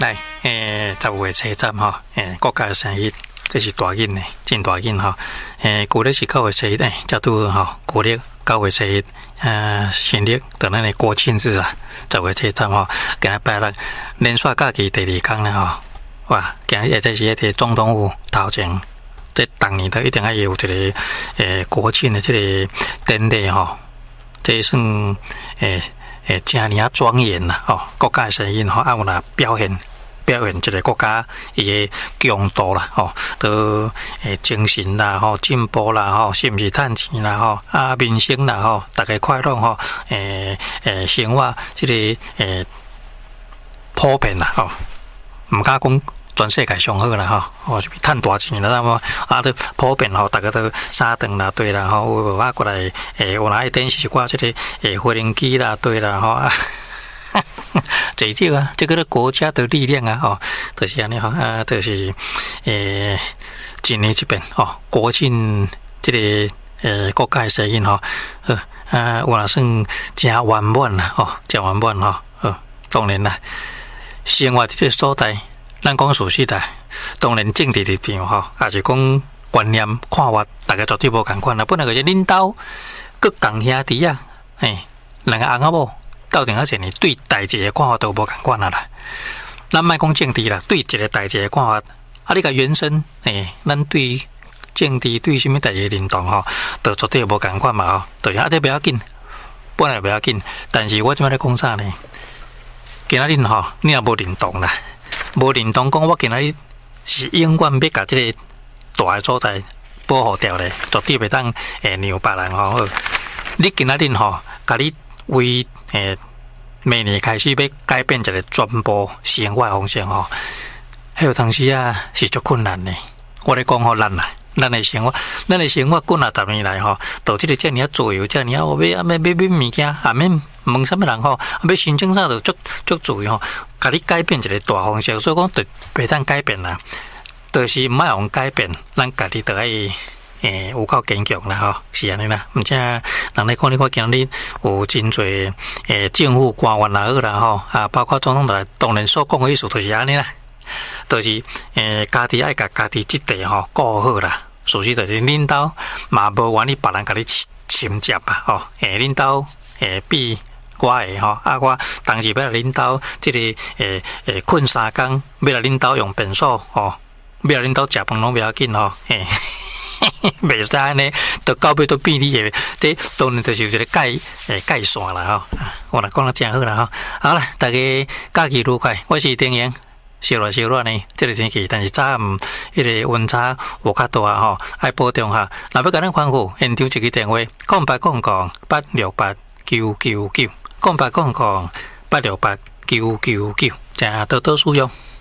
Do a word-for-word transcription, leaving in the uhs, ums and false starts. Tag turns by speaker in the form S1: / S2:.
S1: 来，诶，十五月初十吼，诶，国家生日，这是大紧的，真大紧吼。诶，旧历是九月初一，诶，才拄吼，旧历九月初一，呃，新历就咱的国庆日啊，十月初十吼，今日拜六，连续假期第二天了吼。哇，今日这是一个总统府头前，这当年都一定要有一个诶国庆的这个典礼吼，这算诶。诶，真尔啊庄严啦！吼、哦，国家生日吼，啊有啦表现表现一个国家伊个强度啦，吼、哦，都诶精神啦，吼进步啦，吼是毋是趁钱啦，吼啊民生啦，吼大家快乐吼，诶诶生活即、这个诶普遍啦，吼、哦，毋敢讲。全世界上好啦吼，哦，是趁大钱啦，那么啊，都普遍吼，大家都三顿啦，对啦，吼，有啊过来，诶，有哪一电视挂这个诶无人机啦，对啦，吼啊，这少啊，这个是国家的力量啊，吼，就是安尼吼，啊，就是诶，一年一遍吼，国庆这个诶国家生日吼，呃啊，有若算真圆满啦，吼，真圆满吼，呃，当然啦，生活这个所在。咱讲事实啦，当然政治立场吼，也是讲观念看法，大家绝对无共款啦。本来个是领导，各共兄弟啊，嘿，两个翁仔某斗阵啊，是呢对代志的看法都无共款啦啦。咱莫讲政治啦，对一个代志的看法，啊，你个原生，嘿，咱对政治对什么代志认同吼，都绝对无共款嘛吼。就是啊，这不要紧，本来不要紧，但是我即摆咧讲啥呢？今仔日吼，你也无认同啦。无认同讲，我今仔日是永远要甲即个大的所在保护掉咧，绝对袂当诶让别人吼。你今仔日吼，甲你为诶明年开始要改变一个全部生活方式吼，迄个当时啊是足困难的。我咧讲吼，咱啦，咱的生活，咱的生活过啊十年来吼，到即个遮尔啊自由，遮尔啊，要要要买物件，也免问什么人吼，要申请啥就足足自由吼。甲你改变一个大方向，所以讲就袂当改变啦。就是莫用改变，咱家己就爱诶有够坚强啦吼，是安尼啦。毋则人来看你看今日有真侪诶政府官员也好啦吼，啊包括总统来，当然所讲的意思就是安尼啦，就是诶家己爱甲家己即地吼顾好啦。事实就是领导嘛无愿意别人甲你侵占啊吼，诶领导诶比。我诶吼，啊我当时要来领导即、這个诶诶困三工，要来领导用便所吼，要来领导食饭拢不要紧吼，嘿，袂使安尼，到到尾都变你诶，这当然就是一个界诶界线啦吼。我来讲得真好啦吼，好啦，大家假期愉快，我是丁英。烧热烧热呢，这个天气，但是早暗迄个温差有较大吼，爱保重哈。若要甲咱吩咐，现场一个电话：空八空空八六八九九九。空八空空八六八九九九，正多多使用。